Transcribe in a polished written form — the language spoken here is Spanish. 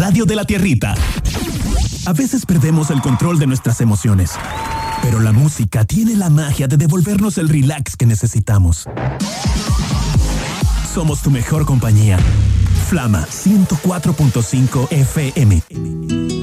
radio de la tierrita. A veces perdemos el control de nuestras emociones, pero la música tiene la magia de devolvernos el relax que necesitamos. Somos tu mejor compañía. Flama 104.5 FM.